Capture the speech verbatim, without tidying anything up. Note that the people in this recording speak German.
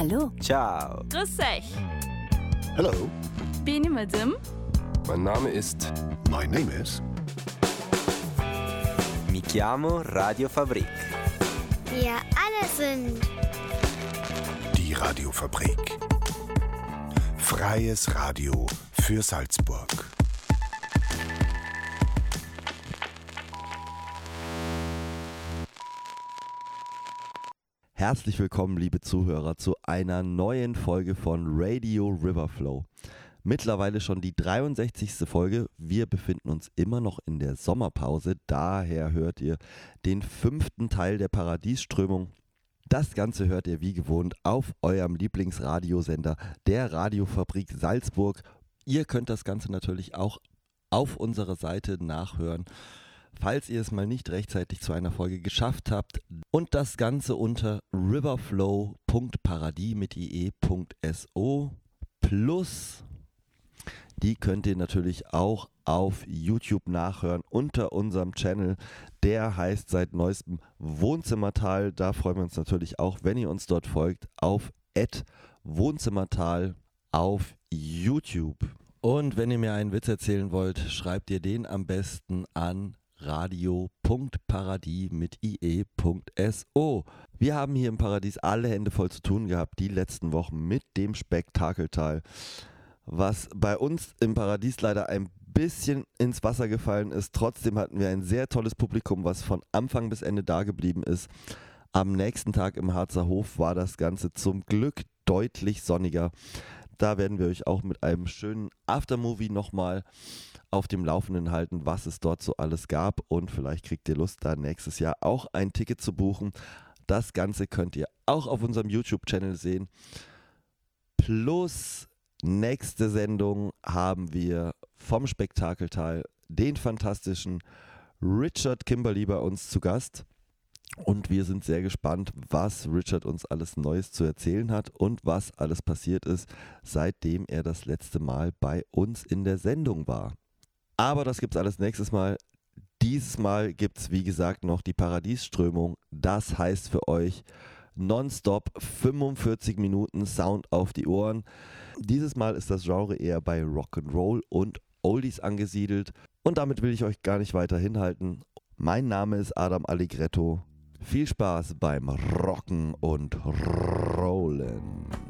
Hallo. Ciao. Grüß euch. Hello. Beni Madim. Mein Name ist... My name is... Mi chiamo Radio Fabrik. Wir alle sind... Die Radiofabrik. Freies Radio für Salzburg. Herzlich willkommen, liebe Zuhörer, zu einer neuen Folge von Radio Riverflow. Mittlerweile schon die dreiundsechzigste Folge. Wir befinden uns immer noch in der Sommerpause. Daher hört ihr den fünften Teil der Paradiesströmung. Das Ganze hört ihr wie gewohnt auf eurem Lieblingsradiosender, der Radiofabrik Salzburg. Ihr könnt das Ganze natürlich auch auf unserer Seite nachhören, falls ihr es mal nicht rechtzeitig zu einer Folge geschafft habt. Und das Ganze unter riverflow punkt paradis mit ie.so plus. Die könnt ihr natürlich auch auf YouTube nachhören unter unserem Channel. Der heißt seit neuestem Wohnzimmertal. Da freuen wir uns natürlich auch, wenn ihr uns dort folgt, auf at wohnzimmertal auf YouTube. Und wenn ihr mir einen Witz erzählen wollt, schreibt ihr den am besten an radio punkt paradis mit ie.so. Wir haben hier im Paradies alle Hände voll zu tun gehabt, die letzten Wochen mit dem Spektakeltal. Was bei uns im Paradies leider ein bisschen ins Wasser gefallen ist. Trotzdem hatten wir ein sehr tolles Publikum, was von Anfang bis Ende da geblieben ist. Am nächsten Tag im Harzer Hof war das Ganze zum Glück deutlich sonniger. Da werden wir euch auch mit einem schönen Aftermovie nochmal auf dem Laufenden halten, was es dort so alles gab. Und vielleicht kriegt ihr Lust, da nächstes Jahr auch ein Ticket zu buchen. Das Ganze könnt ihr auch auf unserem YouTube-Channel sehen. Plus nächste Sendung haben wir vom Spektakeltal den fantastischen Richard Kimberly bei uns zu Gast. Und wir sind sehr gespannt, was Richard uns alles Neues zu erzählen hat und was alles passiert ist, seitdem er das letzte Mal bei uns in der Sendung war. Aber das gibt's alles nächstes Mal. Dieses Mal gibt's, wie gesagt, noch die Paradiesströmung. Das heißt für euch nonstop fünfundvierzig Minuten Sound auf die Ohren. Dieses Mal ist das Genre eher bei Rock'n'Roll und Oldies angesiedelt. Und damit will ich euch gar nicht weiter hinhalten. Mein Name ist Adam Allegretto. Viel Spaß beim Rocken und Rollen.